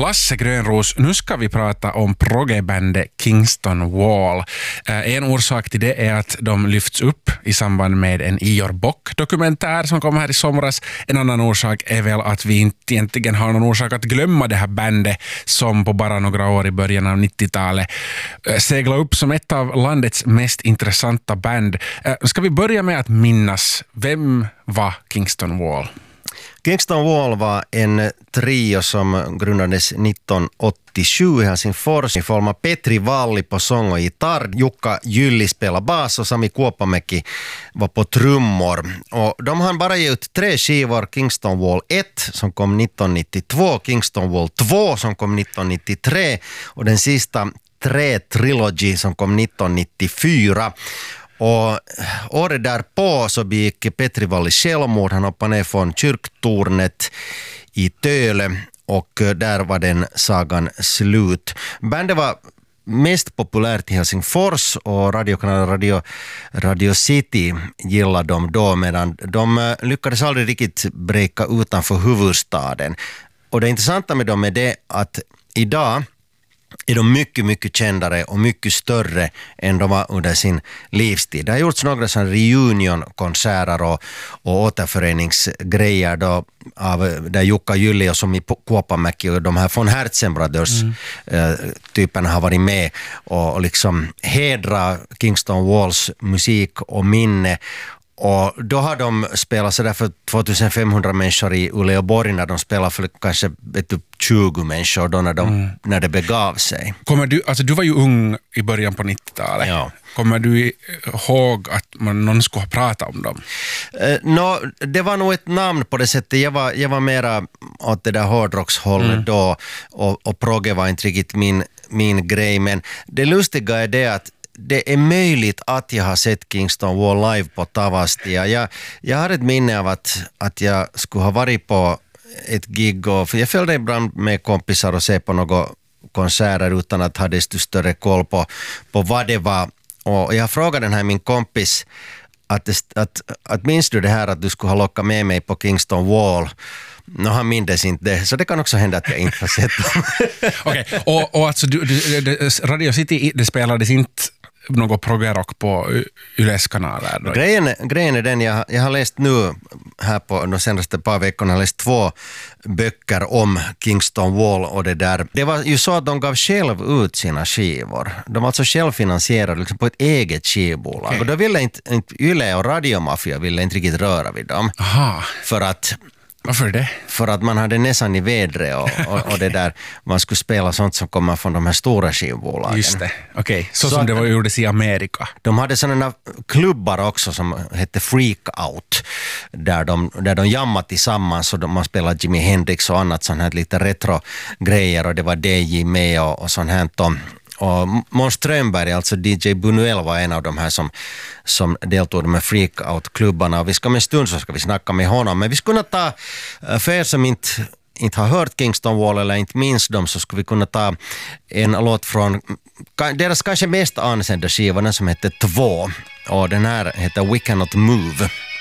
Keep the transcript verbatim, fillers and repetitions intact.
Lasse Grönros. Nu ska vi prata om proggebandet Kingston Wall. En orsak till det är att de lyfts upp i samband med en Ior Bock-dokumentär som kom här i somras. En annan orsak är väl att vi inte egentligen har någon orsak att glömma det här bandet som på bara några år i början av nittiotalet seglade upp som ett av landets mest intressanta band. Ska vi börja med att minnas, vem var Kingston Wall? Kingston Wall var en trio som grundades nittonhundraåttiosju i Helsingfors i form av Petri Valli på sång och gitarr, Jukka Jylli spelar bas och Sami Kuopamäki var på trummor. Och de hann bara ge ut tre skivor, Kingston Wall ett som kom nittonhundranittiotvå, Kingston Wall två som kom nittonhundranittiotre och den sista tre Trilogy som kom nittonhundranittiofyra. Och året därpå så begick Petri Valli självmord. Han hoppade ner från kyrktornet i Töle och där var den sagan slut. Bandet var mest populärt i Helsingfors och radiokanalen Radio, Radio City gillade dem då, medan de lyckades aldrig riktigt bräcka utanför huvudstaden. Och det intressanta med dem är det att idag är de mycket, mycket kändare och mycket större än de var under sin livstid. Det har gjorts några sådana reunion-konserter och, och återföreningsgrejer då, av där Jukka Jylli och Sami Kuopamäki och de här von Herzen Brothers mm. äh, typerna har varit med och, och liksom hedra Kingston Walls musik och minne. Och då har de spelat så där för tvåtusenfemhundra människor i Uleåborg när de spelar för kanske vet du, tjugo människor då när, de, mm. när det begav sig. Kommer du, alltså du var ju ung i början på nittiotalet. Ja. Kommer du ihåg att man, någon skulle ha pratat om dem? Uh, no, det var nog ett namn på det sättet. Jag var, jag var mera åt det där hårdrockshållet mm. då och, och progge var inte riktigt min, min grej. Men det lustiga är det att det är möjligt att jag har sett Kingston Wall live på Tavastia. Jag, jag har ett minne av att, att jag skulle ha varit på ett gig och, för jag följde ibland med kompisar och se på några konserter utan att ha desto större koll på, på vad det var. Och jag frågade den här min kompis att, att, att minns du det här att du skulle ha lockat med mig på Kingston Wall? No, han mindes inte det, så det kan också hända att jag inte har sett dem. Okej, okay. och, och alltså du, du, det, Radio City, det spelades inte något proggerock på Yles kanaler? Grejen, grejen är den, jag, jag har läst nu här på de senaste par veckorna, har läst två böcker om Kingston Wall och det där. Det var ju så att de gav själv ut sina skivor. De var alltså självfinansierade liksom på ett eget skivbolag. Okay. Och då ville inte, inte Yle och Radiomafia ville inte riktigt röra vid dem. Aha. För att Varför det? För att man hade nästan i vädre och, och, och det där, man skulle spela sånt som kommer från de här stora skivbolagen. Just det, okej. Okay. Så, så som det var gjordes i Amerika. De hade sådana klubbar också som hette Freak Out, där de, där de jammade tillsammans och de, man spelade Jimi Hendrix och annat sånt här lite retro-grejer och det var D J med och, och sånt här. Och, och Måns Strömberg, alltså D J Bunuel, var en av de här som, som deltog med Freakout-klubbarna. Och vi ska med en stund så ska vi snacka med honom. Men vi skulle kunna ta, för er som inte, inte har hört Kingston Wall eller inte minns dem, så skulle vi kunna ta en låt från deras kanske mest ansända skiva, den som heter Två. Och den här heter We Cannot Move.